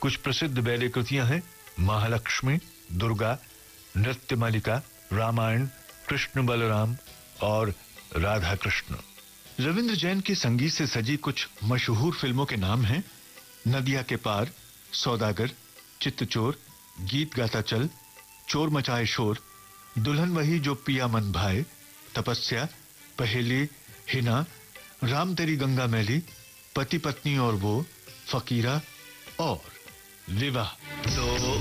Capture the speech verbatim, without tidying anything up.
कुछ प्रसिद्ध बैले कृतियां हैं महालक्ष्मी, दुर्गा, नृत्य मालिका, रामायण, कृष्ण बलराम और राधा कृष्ण। रविंद्र जैन के संगीत से सजी कुछ मशहूर फिल्मों के नाम हैं नदिया के पार, सौदागर, चित्तचोर, गीत गाता चल, चोर मचाए शोर, दुल्हन वही जो पिया मन भाए, तपस्या, पहेली, हिना, राम तेरी गंगा मैली, पति पत्नी और वो, फकीरा और विवाह। तो